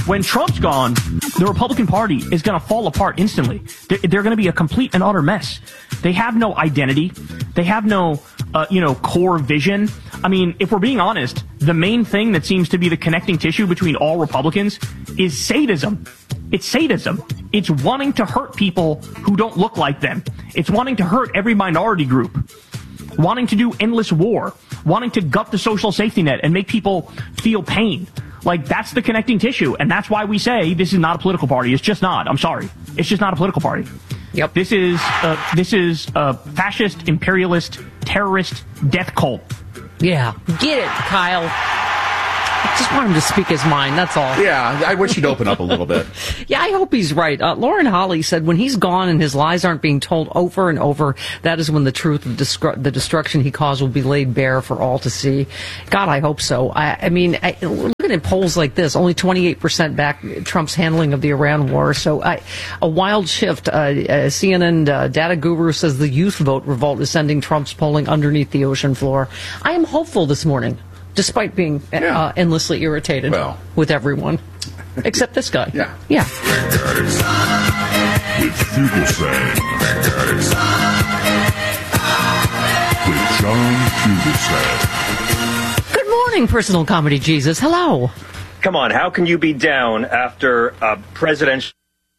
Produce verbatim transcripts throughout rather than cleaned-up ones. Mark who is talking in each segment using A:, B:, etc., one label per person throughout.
A: when Trump's gone, the Republican Party is going to fall apart instantly. They're, they're going to be a complete and utter mess. They have no identity. They have no, uh, you know, core vision. I mean, if we're being honest, the main thing that seems to be the connecting tissue between all Republicans is sadism. It's sadism. It's wanting to hurt people who don't look like them. It's wanting to hurt every minority group. Wanting to do endless war. Wanting to gut the social safety net and make people feel pain. Like, that's the connecting tissue. And that's why we say this is not a political party. It's just not. I'm sorry. It's just not a political party.
B: Yep.
A: This is, uh, this is a fascist, imperialist, terrorist death cult.
B: Yeah. Get it, Kyle. I just want him to speak his mind, that's all.
C: Yeah, I wish he'd open up a little bit.
B: Yeah, I hope he's right. Uh, Lauren Holly said when he's gone and his lies aren't being told over and over, that is when the truth of destru- the destruction he caused will be laid bare for all to see. God, I hope so. I, I mean, I, looking at polls like this, only twenty-eight percent back Trump's handling of the Iran war. So I, a wild shift. Uh, uh, C N N uh, data guru says the youth vote revolt is sending Trump's polling underneath the ocean floor. I am hopeful this morning. Despite being
C: yeah.
B: uh, endlessly irritated
C: well.
B: with everyone, except this guy.
C: Yeah.
B: Yeah.
D: With Fugelsang. With John Fugelsang.
B: Good morning, personal comedy Jesus. Hello.
E: Come on, how can you be down after a presidential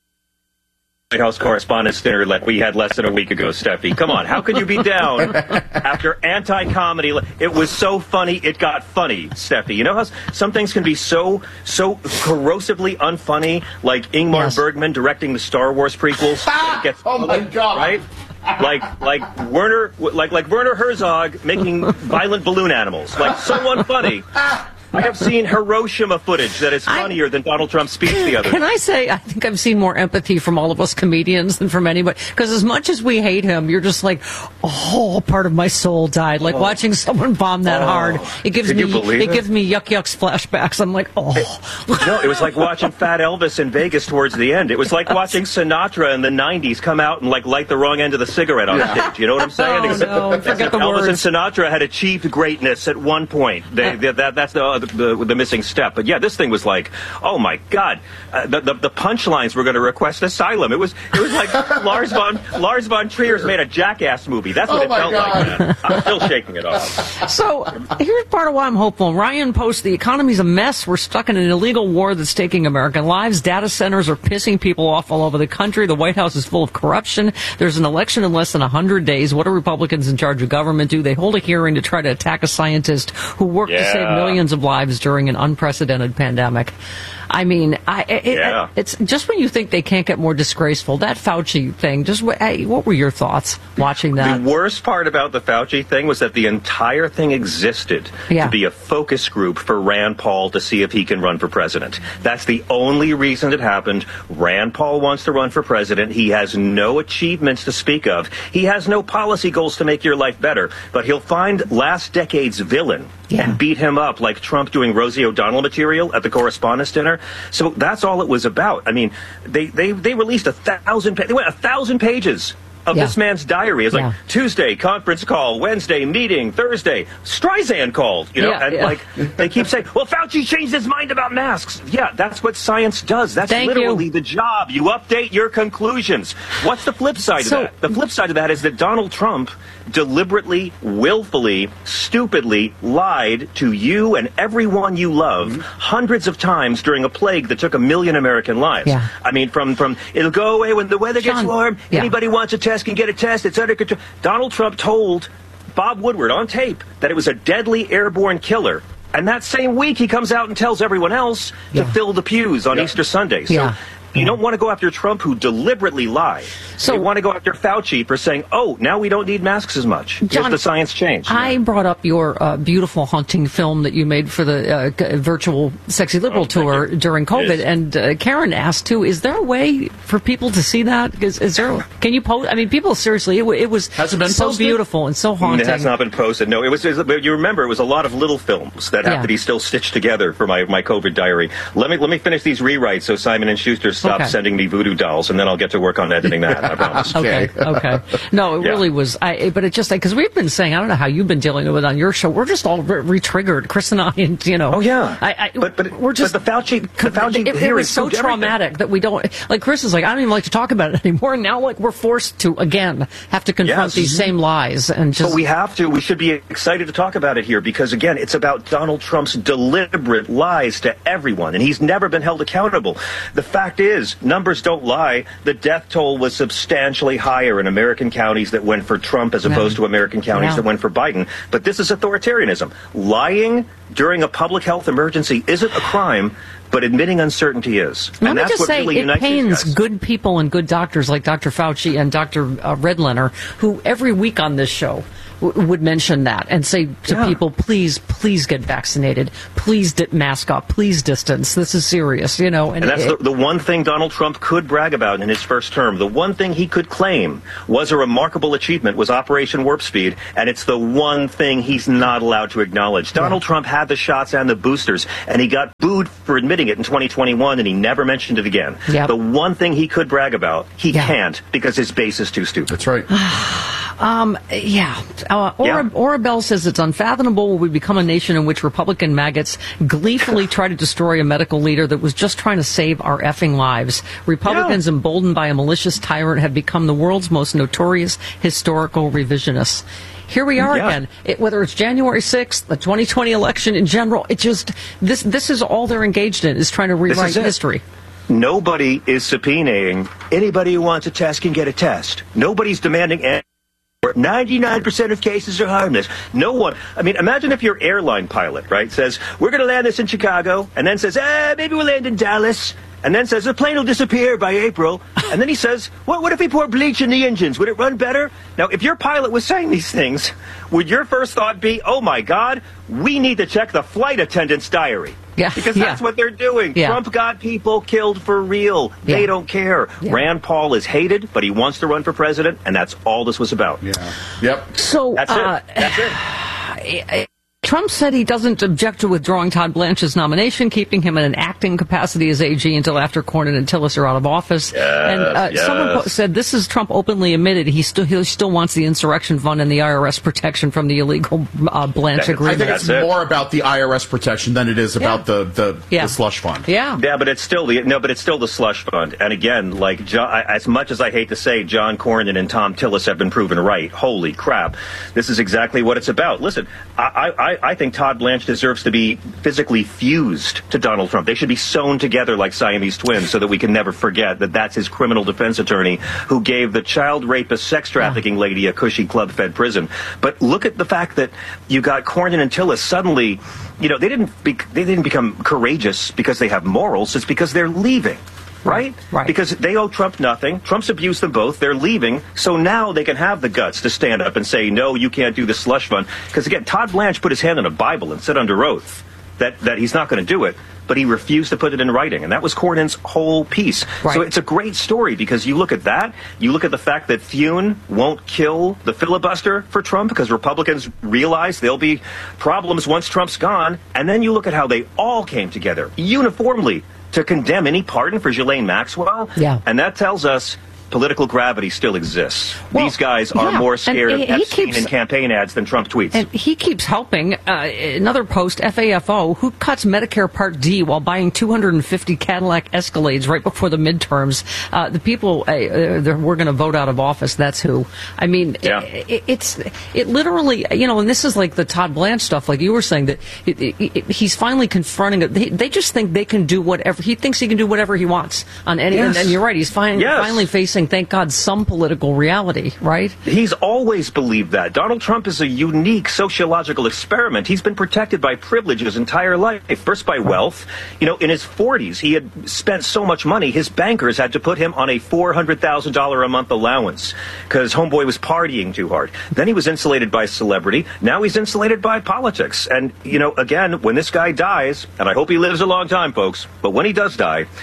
E: White House Correspondents' Dinner like we had less than a week ago, Steffi? Come on, how can you be down after anti-comedy? It was so funny, it got funny, Steffi. You know how some things can be so so corrosively unfunny, like Ingmar
B: Yes.
E: Bergman directing the Star Wars prequels? It gets,
C: Oh my God!
E: Right? Like like Werner like like Werner Herzog making violent balloon animals. Like so unfunny. I have seen Hiroshima footage that is funnier I, than Donald Trump's speech the other day.
B: Can I say, I think I've seen more empathy from all of us comedians than from anybody. Because as much as we hate him, you're just like, oh, part of my soul died. Like oh. watching someone bomb that
E: oh.
B: hard. It gives
E: Can
B: me
E: you believe
B: it,
E: it
B: gives me yuck yucks flashbacks. I'm like, oh.
E: It, no, it was like watching Fat Elvis in Vegas towards the end. It was like watching Sinatra in the nineties come out and like light the wrong end of the cigarette on yeah. stage. You know what I'm saying?
B: Oh,
E: Except,
B: no, forget the
E: Elvis
B: words.
E: and Sinatra had achieved greatness at one point. They, they, that, that's the, the, the missing step. But yeah, this thing was like, oh my God, uh, the, the the punchlines were going to request asylum. It was it was like Lars von Lars von Trier's made a Jackass movie. That's what
C: oh
E: it felt
C: God.
E: like, man. I'm still shaking it off.
B: So here's part of why I'm hopeful. Ryan posts, the economy's a mess. We're stuck in an illegal war that's taking American lives. Data centers are pissing people off all over the country. The White House is full of corruption. There's an election in less than one hundred days. What do Republicans in charge of government do? They hold a hearing to try to attack a scientist who worked
E: yeah.
B: to save millions of lives during an unprecedented pandemic. I mean, I, it,
E: yeah.
B: it, it's just when you think they can't get more disgraceful. That Fauci thing, just hey, what were your thoughts watching that?
E: The worst part about the Fauci thing was that the entire thing existed
B: yeah.
E: to be a focus group for Rand Paul to see if he can run for president. That's the only reason it happened. Rand Paul wants to run for president. He has no achievements to speak of. He has no policy goals to make your life better. But he'll find last decade's villain yeah. and beat him up like Trump doing Rosie O'Donnell material at the Correspondents' Dinner. So that's all it was about. I mean, they they, they released a thousand. They went a thousand pages of
B: yeah.
E: this man's diary. It's like
B: yeah.
E: Tuesday conference call, Wednesday meeting, Thursday Streisand called. You know,
B: yeah,
E: and
B: yeah.
E: like they keep saying, "Well, Fauci changed his mind about masks." Yeah, that's what science does. That's
B: Thank
E: literally
B: you.
E: the job. You update your conclusions. What's the flip side
B: So,
E: of that? The flip side of that is that Donald Trump deliberately, willfully, stupidly lied to you and everyone you love mm-hmm. hundreds of times during a plague that took a million American lives.
B: Yeah.
E: I mean, from, from it'll go away when the weather
B: John,
E: gets warm,
B: yeah.
E: anybody wants a test can get a test, it's under control. Donald Trump told Bob Woodward on tape that it was a deadly airborne killer. And that same week, he comes out and tells everyone else
B: yeah.
E: to fill the pews on
C: yeah.
E: Easter Sunday. So
B: yeah.
E: you don't want to go after Trump, who deliberately lied. So you want to go after Fauci for saying, oh, now we don't need masks as much.
B: John,
E: Here's the science change.
B: I brought up your uh, beautiful haunting film that you made for the uh, c- virtual Sexy Liberal
E: Oh,
B: tour during COVID.
E: Yes.
B: And uh, Karen asked, too, is there a way for people to see that? Is, is there? Can you post? I mean, people, seriously, it, w- it was
C: Has it been
B: so
C: posted?
B: beautiful and so haunting.
E: It has not been posted. No, it was, it was. You remember, it was a lot of little films that have
B: Yeah.
E: to be still stitched together for my, my COVID diary. Let me let me finish these rewrites so Simon and Schuster stop
B: Okay.
E: sending me voodoo dolls, and then I'll get to work on editing that, I promise.
B: Okay, okay. No, it
E: Yeah.
B: really was. I, but it just because we've been saying, I don't know how you've been dealing with it on your show. We're just all re- re-triggered, Chris and I, and you know.
E: Oh yeah.
B: I, I,
E: but but
B: we're just
E: but the Fauci the Fauci
B: it, it
E: hearing
B: was so
E: proved everything.
B: traumatic that we don't like. Chris is like, I don't even like to talk about it anymore. And now, like, we're forced to again have to confront
E: Yes.
B: these same lies and just.
E: But we have to. We should be excited to talk about it here because, again, it's about Donald Trump's deliberate lies to everyone, and he's never been held accountable. The fact is, numbers don't lie. The death toll was substantially higher in American counties that went for Trump as opposed
B: Yeah.
E: to American counties
B: Yeah.
E: that went for Biden. But this is authoritarianism. Lying during a public health emergency isn't a crime, but admitting uncertainty is.
B: Let
E: and
B: me
E: that's
B: just
E: what
B: say,
E: really
B: it
E: unites these
B: pains
E: guys.
B: good people and good doctors like Doctor Fauci and Doctor Uh, Redlener, who every week on this show w- would mention that and say to
E: Yeah.
B: people, please, please get vaccinated. Please di- mask up. Please distance. This is serious, you know.
E: And that's
B: it-
E: the, the one thing Donald Trump could brag about in his first term. The one thing he could claim was a remarkable achievement was Operation Warp Speed, and it's the one thing he's not allowed to acknowledge. Donald Trump had the shots and the boosters, and he got booed for admitting it in twenty twenty-one, and he never mentioned it again.
B: Yep.
E: The one thing he could brag about, he
B: Yeah.
E: can't because his base is too stupid.
C: That's right.
B: Um, yeah. Uh, Ora,
E: Yeah.
B: Ora Bell says it's unfathomable will we become a nation in which Republican maggots gleefully try to destroy a medical leader that was just trying to save our effing lives. Republicans
E: Yeah.
B: emboldened by a malicious tyrant have become the world's most notorious historical revisionists. Here we are
E: Yeah.
B: again. It, whether it's January sixth, the twenty twenty election in general, it just this this is all they're engaged in is trying to
E: This
B: rewrite
E: is it.
B: history.
E: Nobody is subpoenaing anybody who wants a test can get a test. Nobody's demanding any. ninety-nine percent of cases are harmless. No one. I mean, imagine if your airline pilot, right, says, we're going to land this in Chicago, and then says, eh, maybe we'll land in Dallas, and then says, the plane will disappear by April, and then he says, what, what if we pour bleach in the engines? Would it run better? Now, if your pilot was saying these things, would your first thought be, oh, my God, we need to check the flight attendant's diary?
B: Yeah,
E: Because
B: yeah.
E: that's what they're doing.
B: Yeah.
E: Trump got people killed for real. They
B: Yeah.
E: don't care.
B: Yeah.
E: Rand Paul is hated, but he wants to run for president, and that's all this was about.
C: Yeah. Yep.
B: So
E: That's
B: uh,
E: it. That's it.
B: Trump said he doesn't object to withdrawing Todd Blanche's nomination, keeping him in an acting capacity as A G until after Cornyn and Tillis are out of office. and uh,
E: yes.
B: someone po- said this is Trump openly admitted he still he still wants the insurrection fund and the I R S protection from the illegal uh, Blanche
E: That- I
C: I
B: agreement.
C: think it's
E: That's it.
C: more about the I R S protection than it is about
B: Yeah.
C: the, the,
B: Yeah.
C: the slush fund.
B: yeah.
E: Yeah, but it's still the no, but it's still the slush fund. And again, like John, I- as much as I hate to say, John Cornyn and Tom Tillis have been proven right. Holy crap! This is exactly what it's about. Listen, I I, I think Todd Blanche deserves to be physically fused to Donald Trump. They should be sewn together like Siamese twins, so that we can never forget that that's his criminal defense attorney who gave the child rapist, sex trafficking lady a cushy club-fed prison. But look at the fact that you got Cornyn and Tillis suddenly. You know, they didn't be, they didn't become courageous because they have morals. It's because they're leaving. Right?
B: Right.
E: Because they owe Trump nothing. Trump's abused them both. They're leaving. So now they can have the guts to stand up and say, no, you can't do the slush fund. Because again, Todd Blanche put his hand on a Bible and said under oath that, that he's not going to do it. But he refused to put it in writing. And that was Cornyn's whole piece.
B: Right.
E: So it's a great story because you look at that. You look at the fact that Thune won't kill the filibuster for Trump because Republicans realize there'll be problems once Trump's gone. And then you look at how they all came together uniformly to condemn any pardon for Ghislaine Maxwell.
B: Yeah.
E: And that tells us political gravity still exists.
B: Well,
E: These guys are
B: yeah,
E: more
B: and
E: scared
B: he-
E: of
B: he
E: Epstein
B: keeps-
E: in campaign ads than Trump tweets.
B: And he keeps helping. Uh, another post, F A F O, who cuts Medicare Part D while buying two hundred fifty Cadillac Escalades right before the midterms. Uh, the people uh, uh, we're going to vote out of office. That's who. I mean,
E: Yeah.
B: it, it, it's it literally, you know, and this is like the Todd Blanche stuff, like you were saying, that it, it, it, he's finally confronting it. They, they just think they can do whatever. He thinks he can do whatever he wants on any.
E: Yes.
B: And, and you're right. He's fin-
E: Yes.
B: finally facing, thank God, some political reality. Right.
E: He's always believed that. Donald Trump is a unique sociological experiment. He's been protected by privilege his entire life, first by wealth. You know, in his forties, he had spent so much money, his bankers had to put him on a four hundred thousand dollars a month allowance because homeboy was partying too hard. Then he was insulated by celebrity. Now he's insulated by politics. And, you know, again, when this guy dies, and I hope he lives a long time, folks, but when he does die,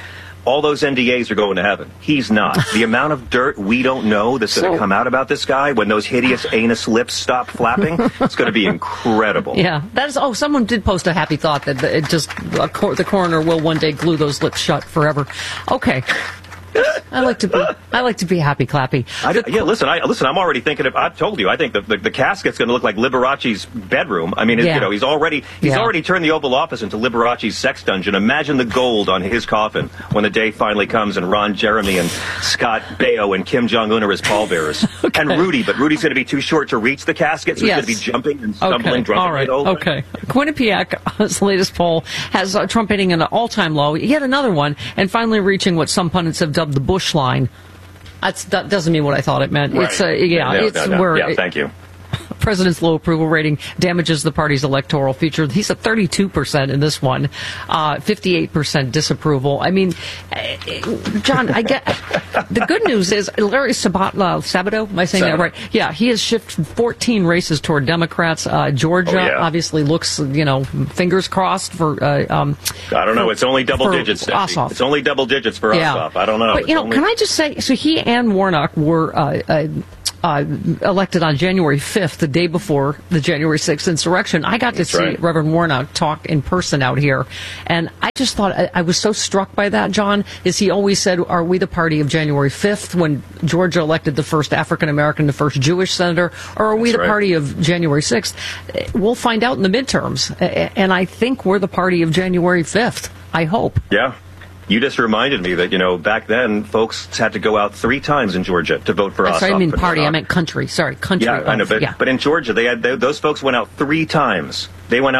E: all those N D As are going to heaven. He's not. The amount of dirt we don't know that's going to
B: So-
E: come out about this guy when those hideous anus lips stop flapping, it's going to be incredible.
B: Yeah, that is. Oh, someone did post a happy thought that it just a cor- the coroner will one day glue those lips shut forever. Okay. I like to be. I like to be happy, clappy.
E: I, yeah, listen. I listen. I'm already thinking of. I've told you. I think the the, the casket's going to look like Liberace's bedroom. I mean, it,
B: Yeah.
E: you know, he's already he's
B: Yeah.
E: already turned the Oval Office into Liberace's sex dungeon. Imagine the gold on his coffin when the day finally comes, and Ron Jeremy and Scott Baio and Kim Jong Un are his pallbearers,
B: Okay.
E: and Rudy. But Rudy's going to be too short to reach the casket, so
B: Yes.
E: he's going to be jumping and stumbling,
B: Okay,
E: drunk.
B: all right, okay. Quinnipiac's latest poll has uh, Trump hitting an all-time low, yet another one, and finally reaching what some pundits have dubbed the Bush line. That's, that doesn't mean what I thought it meant.
E: Right.
B: It's uh, yeah,
E: No,
B: it's
E: no, no.
B: where
E: Yeah,
B: it-
E: thank you.
B: President's low approval rating damages the party's electoral future. He's at thirty-two percent in this one, uh, fifty-eight percent disapproval. I mean, eh, John, I get the good news is Larry Sabat, uh, Sabato. Am I saying that
E: Sabato.
B: right? Yeah, he has shifted fourteen races toward Democrats. Uh, Georgia
E: Oh, yeah.
B: obviously looks, you know, fingers crossed for. Uh, um,
E: I don't know.
B: for-
E: It's only double
B: for
E: digits. Steffi.
B: Ossoff.
E: It's only double digits for Ossoff. I don't know.
B: But,
E: It's
B: you know,
E: only-
B: can I just say, so he and Warnock were uh, uh, uh, elected on January fifth, the day before the January sixth insurrection. I got to
E: That's
B: see
E: right.
B: Reverend Warnock talk in person out here, and I just thought, I, I was so struck by that, John, is he always said, are we the party of January fifth, when Georgia elected the first African-American, the first Jewish senator, or are we
E: That's
B: the
E: right.
B: party of January sixth? We'll find out in the midterms, A- and I think we're the party of January fifth. I hope.
E: Yeah. You just reminded me that, you know, back then, folks had to go out three times in Georgia to vote for
B: I'm
E: Ossoff.
B: sorry, I mean
E: but
B: party.
E: not-
B: I meant country. Sorry, country.
E: Yeah, I know,
B: of-
E: but,
B: yeah.
E: but in Georgia, they had they, those folks went out three times. They went out.